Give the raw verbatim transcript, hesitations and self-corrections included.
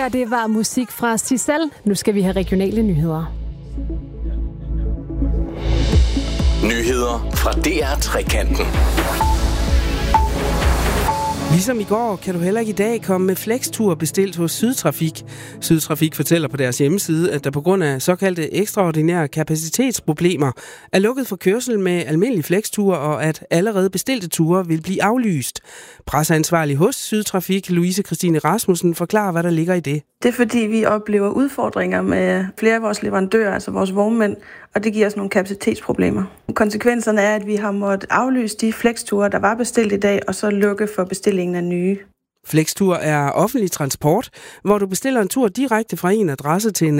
her, det var musik fra Sissel. Nu skal vi have regionale nyheder. Nyheder fra D R Trekanten. Ligesom i går kan du heller ikke i dag komme med flextur bestilt hos Sydtrafik. Sydtrafik fortæller på deres hjemmeside, at der på grund af såkaldte ekstraordinære kapacitetsproblemer er lukket for kørsel med almindelige flexture, og at allerede bestilte ture vil blive aflyst. Presseansvarlig hos Sydtrafik, Louise Christine Rasmussen, forklarer, hvad der ligger i det. Det er fordi, vi oplever udfordringer med flere af vores leverandører, altså vores vognmænd, og det giver os nogle kapacitetsproblemer. Konsekvenserne er, at vi har måttet aflyse de flexture, der var bestilt i dag, og så lukke for bestillingen af nye. Flextur er offentlig transport, hvor du bestiller en tur direkte fra en adresse til en